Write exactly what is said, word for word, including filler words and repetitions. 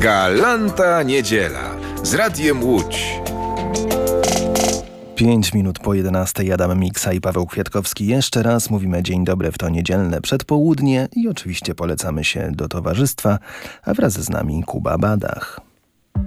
Galanta Niedziela z Radiem Łódź. Pięć minut po jedenastej. Adam Miksa i Paweł Kwiatkowski. Jeszcze raz mówimy dzień dobry w to niedzielne przedpołudnie i oczywiście polecamy się do towarzystwa, a wraz z nami Kuba Badach.